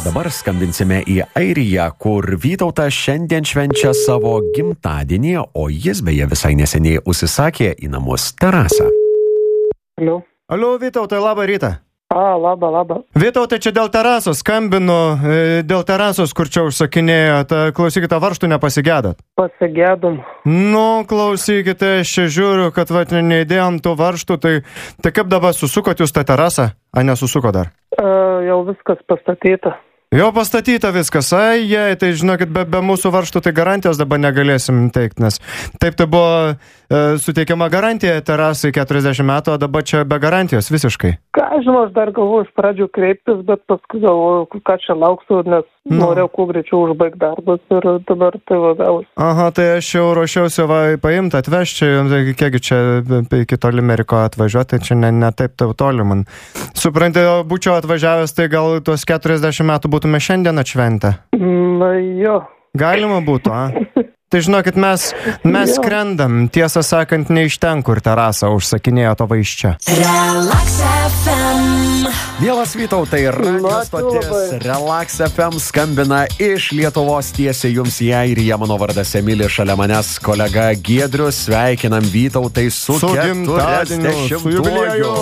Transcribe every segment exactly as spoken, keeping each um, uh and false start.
dabar skambinsime į Airiją, kur Vytautas šiandien švenčia savo gimtadienį, o jis beje visai neseniai užsisakė į namus terasą. Alio. Alio, Vytautai, labą rytą. A, labą, labą. Vytautai, čia dėl terasos skambinu, dėl terasos, kur čia užsakinėjot. Klausykite, varžtų nepasigėdat? Pasigėdom. Nu, klausykite, aš čia žiūriu, kad vat, neįdėjom tų varžtų, tai, tai kaip dabar susukot jūs tą terasą? A, nesusuko dar? E, jau viskas pastatyta. Jau pastatyta viskas, ai, jei, tai žinokit, be, be mūsų varžtų tai garantijos dabar negalėsim teikti, nes taip tai buvo e, suteikiama garantija terasai keturiasdešimt metų, o dabar čia be garantijos visiškai. Ką žinau, aš dar galvoju iš pradžių kreiptis, bet paskui galvoju, ką čia lauksiu, nes no. norėjau kuo greičiau užbaigti darbus ir dabar tai vagavus. Aha, tai aš jau ruošiausi va, paimti, atvežti, kiekgi čia iki toli Ameriko atvažiuoti, tai čia ne, ne taip taip toli man. Supranti, būčiau atvažiavęs, tai gal tuos keturiasdešimt metų būtume šiandien atšventę. Na jo. Galima būtų, a? Tai žinokit, mes, mes skrendam, tiesą sakant, ne iš ten, kur terasą užsakinėjo to vaiščia. Relax F M. Mielas Vytautai, radio stotis Relax F M skambina iš Lietuvos tiesiai jums į Airiją. Mano vardas Emilis, šalia manęs kolega Giedrius. Sveikinam Vytautai su, su gimtadieniu, su jubilieju.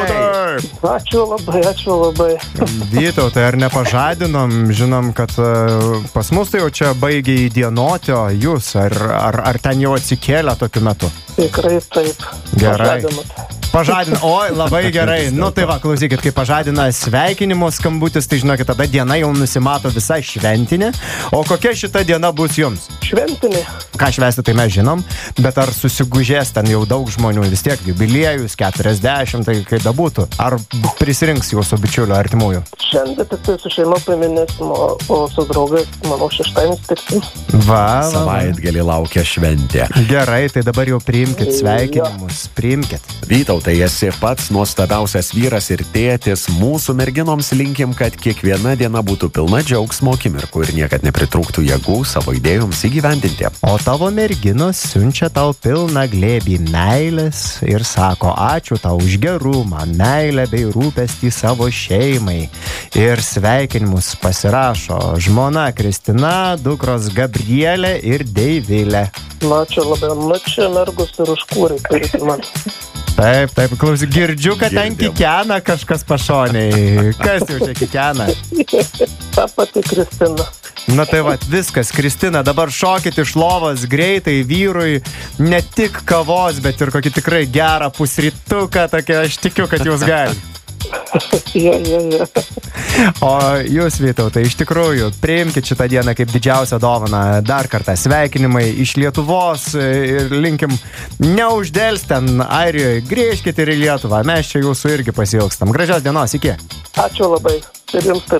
Ačiū labai, ačiū labai. Vytautai, ar nepažadinom? Žinom, kad uh, pas mus tai jau čia baigė įdienoti, o jūs, ar, ar, ar ten jau atsikėlė tokiu metu? Tikrai taip. Gerai. Pažadina, oi, labai gerai. Nu tai va, klausykit, kai pažadina sveikinimo skambutis, tai žinokit, tada diena jau nusimato visai šventinė. O kokia šita diena bus jums? Šventinė. Ką švęsti, tai mes žinom, bet ar susigužės ten jau daug žmonių, vis tiek jubiliejus, keturiasdešimt, tai kaip bebūtų. Ar prisirinks jūsų bičiulių artimųjų? Šiandien tik tai su šeima paminėsim, o, o su draugais, manau, šeštadienis tiktai. Va, savaitgalį laukia šventė. Gerai, tai dabar jau priimkit sveikinimus, priimkit. Vytautai, esi pats nuostabiausias vyras ir tėtis. Mūsų merginoms linkim, kad kiekviena diena būtų pilna džiaugsmo akimirkų ir niekad nepritrūktų jėgų savo idėjoms įgyvendinti. O tavo merginos siunčia tau pilną glėbį meilės ir sako ačiū tau už gerumą, meilę bei rūpestį savo šeimai. Ir sveikinimus pasirašo žmona Kristina, dukros Gabrielė ir Deivilė. Na, čia labai, na, čia mergus ir užkūrė, kuris man. Taip, taip, klausyk, girdžiu, kad ten kikena kažkas pašoniai. Kas jau čia kikena? Ta pati Kristina. Na tai va, viskas, Kristina, dabar šokit iš lovos greitai vyrui, ne tik kavos, bet ir kokį tikrai gerą pusrytuką, tokia, aš tikiu, kad jūs galite. Ja, ja, ja. O jūs, Vytautai, iš tikrųjų, priimkit šitą dieną kaip didžiausią dovaną. Dar kartą sveikinimai iš Lietuvos ir linkim neuždėlst ten Airijoje, grįžkit ir į Lietuvą. Mes čia jūsų irgi pasiilgstam. Gražios dienos, iki. Ačiū labai. Ir jums taip.